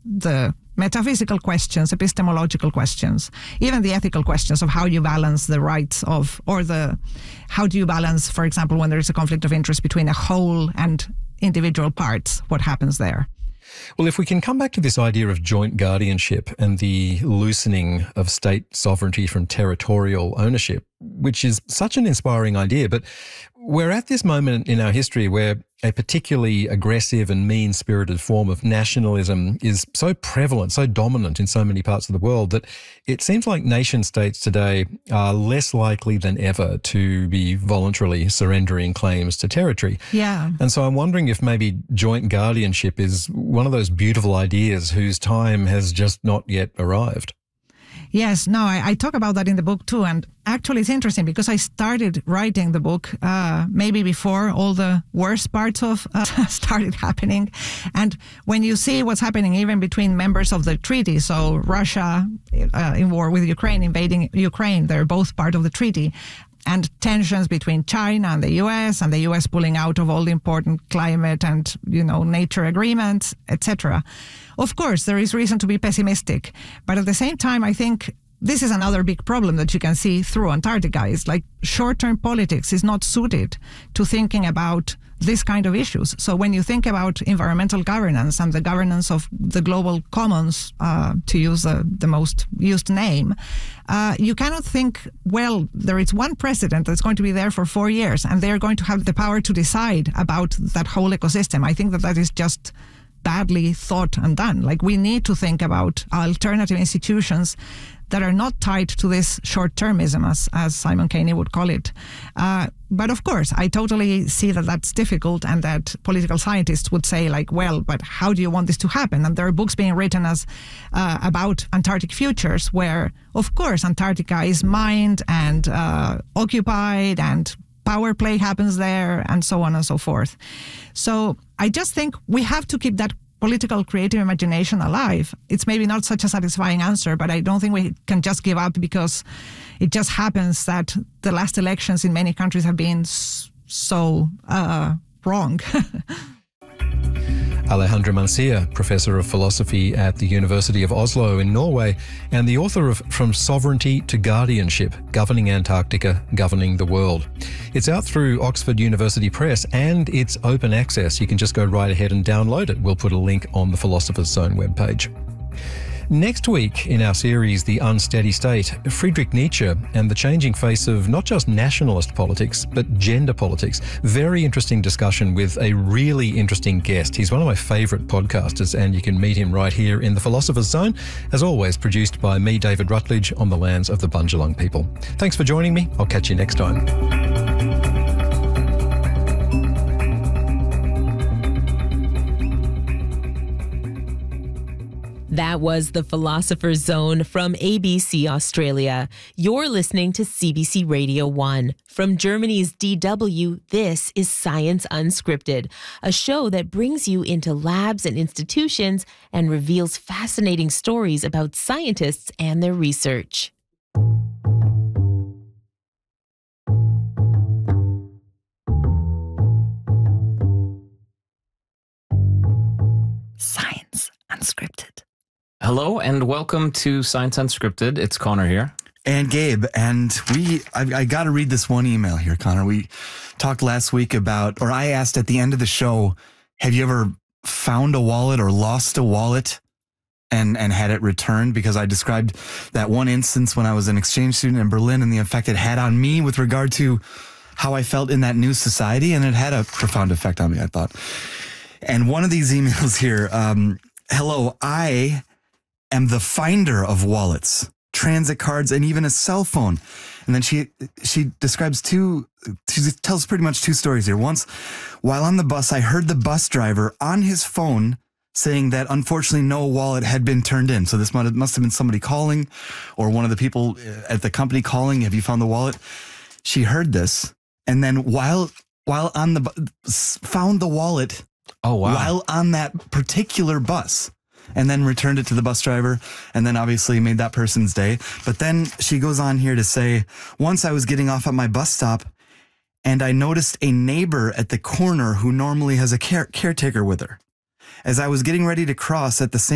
the metaphysical questions, epistemological questions, even the ethical questions of how you balance the rights of, how do you balance, for example, when there is a conflict of interest between a whole and individual parts, what happens there? Well, if we can come back to this idea of joint guardianship and the loosening of state sovereignty from territorial ownership, which is such an inspiring idea, but we're at this moment in our history where a particularly aggressive and mean-spirited form of nationalism is so prevalent, so dominant in so many parts of the world that it seems like nation-states today are less likely than ever to be voluntarily surrendering claims to territory. Yeah. And so I'm wondering if maybe joint guardianship is one of those beautiful ideas whose time has just not yet arrived. Yes, no, I talk about that in the book too. And actually it's interesting because I started writing the book maybe before all the worst parts of started happening. And when you see what's happening even between members of the treaty, so Russia in war with Ukraine, invading Ukraine, they're both part of the treaty. And tensions between China and the US pulling out of all the important climate and, nature agreements, etc. Of course, there is reason to be pessimistic. But at the same time, I think this is another big problem that you can see through Antarctica. Is like short-term politics is not suited to thinking about this kind of issues. So when you think about environmental governance and the governance of the global commons, to use the most used name, you cannot think, well, there is one president that's going to be there for 4 years and they're going to have the power to decide about that whole ecosystem. I think that is just badly thought and done. Like, we need to think about alternative institutions that are not tied to this short-termism, as Simon Caney would call it. But of course, I totally see that that's difficult and that political scientists would say, like, well, but how do you want this to happen? And there are books being written about Antarctic futures where, of course, Antarctica is mined and occupied and power play happens there and so on and so forth. So I just think we have to keep that political creative imagination alive. It's maybe not such a satisfying answer, but I don't think we can just give up because it just happens that the last elections in many countries have been so wrong. Alejandra Mancia, Professor of Philosophy at the University of Oslo in Norway and the author of From Sovereignty to Guardianship, Governing Antarctica, Governing the World. It's out through Oxford University Press and it's open access. You can just go right ahead and download it. We'll put a link on the Philosopher's Zone webpage. Next week in our series, The Unsteady State, Friedrich Nietzsche and the changing face of not just nationalist politics, but gender politics. Very interesting discussion with a really interesting guest. He's one of my favourite podcasters, and you can meet him right here in the Philosopher's Zone, as always produced by me, David Rutledge, on the lands of the Bundjalung people. Thanks for joining me. I'll catch you next time. That was the Philosopher's Zone from ABC Australia. You're listening to CBC Radio 1. From Germany's DW, this is Science Unscripted, a show that brings you into labs and institutions and reveals fascinating stories about scientists and their research. Science Unscripted. Hello and welcome to Science Unscripted. It's Connor here. And Gabe. And I got to read this one email here, Connor. We talked last week about, or I asked at the end of the show, have you ever found a wallet or lost a wallet and had it returned? Because I described that one instance when I was an exchange student in Berlin and the effect it had on me with regard to how I felt in that new society. And it had a profound effect on me, I thought. And one of these emails here, hello, I am the finder of wallets, transit cards, and even a cell phone. And then she tells pretty much two stories here. Once, while on the bus, I heard the bus driver on his phone saying that unfortunately no wallet had been turned in. So this must have been somebody calling or one of the people at the company calling, have you found the wallet? She heard this. And then while on the found the wallet, while on that particular bus, and then returned it to the bus driver, and then obviously made that person's day. But then she goes on here to say, once I was getting off at my bus stop, and I noticed a neighbor at the corner who normally has a caretaker with her. As I was getting ready to cross at the same